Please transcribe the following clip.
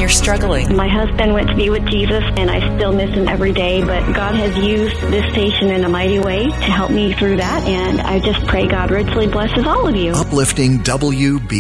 you're struggling. My husband went to be with Jesus, and I still miss him every day, but God has used this station in a mighty way to help me through that, and I just pray God richly blesses all of you. Uplifting WB.